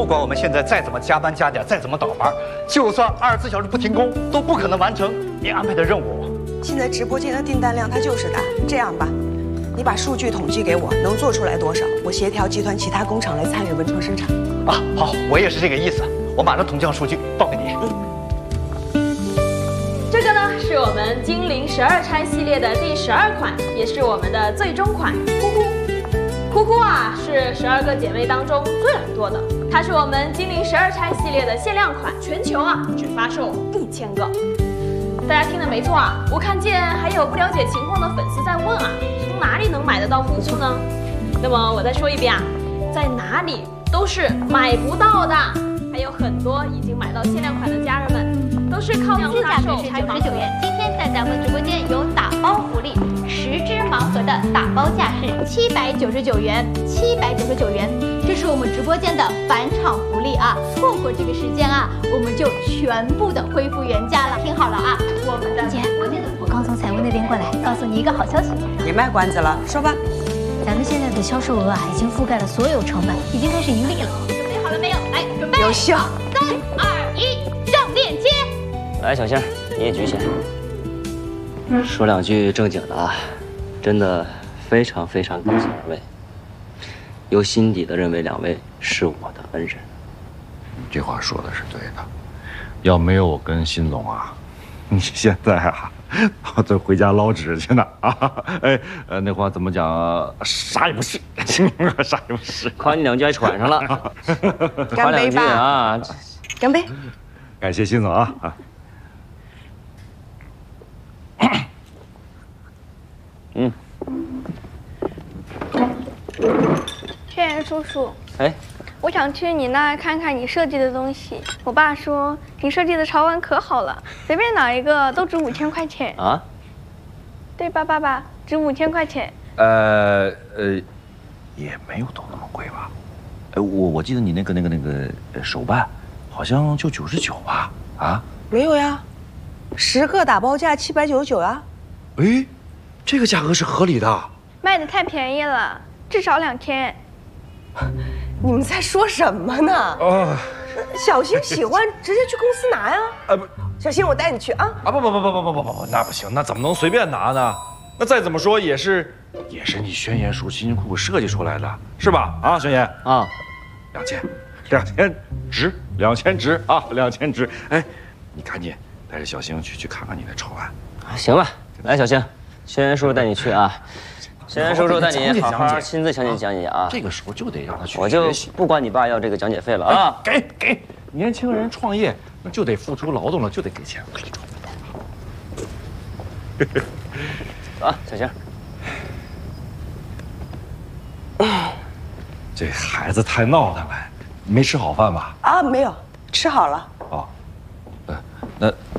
不管我们现在再怎么加班加点，再怎么倒班，就算24小时不停工，都不可能完成你安排的任务。 现在直播间的订单量它就是大。这样吧，你把数据统计给我，能做出来多少？我协调集团其他工厂来参与文创生产。 啊，好，我也是这个意思。我马上统计好数据报给你。 这个呢是我们金陵12钗系列的第12款，也是我们的最终款。哭哭，哭哭啊，是12个姐妹当中最懒惰的。它是我们金陵12钗系列的限量款，全球啊只发售1000个。大家听的没错啊，我看见还有不了解情况的粉丝在问啊，从哪里能买得到哭哭呢？那么我再说一遍啊，在哪里都是买不到的。还有很多已经买到限量款的家人们，都是靠市价格是99元。今天在咱们直播间有打包福利，10只盲盒的打包价是799元，799元，这是我们直播间的返场福利啊！错过这个时间啊，我们就全部的恢复原价了。听好了啊，我们的姐，我刚从财务那边过来，告诉你一个好消息， 别卖关子了，说吧。 咱们现在的销售额啊，已经覆盖了所有成本，已经开始盈利了。准备好了没有？来，准备。 有效。 3、2、1，上链接。 来，小星，你也举起来。说两句正经的啊，真的非常非常感谢2位，由心底的认为2位是我的恩人。 你这话说的是对的，要没有我跟辛总啊，你现在啊，这回家捞纸去呢啊！哎，那话怎么讲啊？啥也不是，啥也不是。 夸你2句还喘上了，夸2句啊！ 干杯！ 感谢辛总啊啊！ 嗯。 轩辕叔叔， 哎， 我想去你那儿看看你设计的东西。我爸说你设计的潮玩可好了，随便哪一个都值5000块钱啊？ 对吧，爸爸？值5000块钱。 也没有都那么贵吧？我记得你那个手办，好像就99吧？啊？ 没有呀，10个打包价799啊。 哎，这个价格是合理的。 卖的太便宜了，至少2000。 你们在说什么呢？小新喜欢直接去公司拿呀。 不， 小新，我带你去啊。 不，那不行，那怎么能随便拿呢？那再怎么说也是你轩辕叔辛辛苦苦设计出来的，是吧？啊，轩辕啊 ，2000值，2000值啊，2000值。哎，你赶紧带着小星去看看你的潮玩。 行吧，来，小星，轩辕叔叔带你去啊。轩辕叔叔带你好好亲自讲解啊！ 这个时候就得让他去我就不管你爸要这个讲解费了啊！ 给，年轻人创业那就得付出劳动了，就得给钱。我跟你说， 走啊，小星。 这孩子太闹腾了，没吃好饭吧？ 啊，没有，吃好了。 哦，那